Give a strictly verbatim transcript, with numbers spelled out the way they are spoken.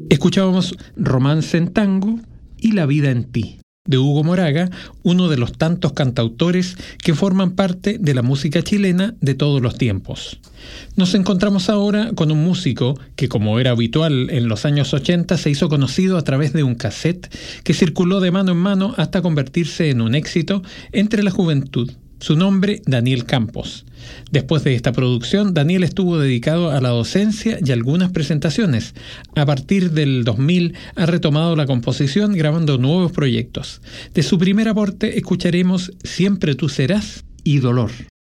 Escuchábamos Romance en Tango y La vida en ti, de Hugo Moraga, uno de los tantos cantautores que forman parte de la música chilena de todos los tiempos. Nos encontramos ahora con un músico que, como era habitual en los años ochenta, se hizo conocido a través de un cassette que circuló de mano en mano hasta convertirse en un éxito entre la juventud. Su nombre, Daniel Campos. Después de esta producción, Daniel estuvo dedicado a la docencia y algunas presentaciones. A partir del dos mil ha retomado la composición grabando nuevos proyectos. De su primer aporte escucharemos Siempre tú serás y Dolor.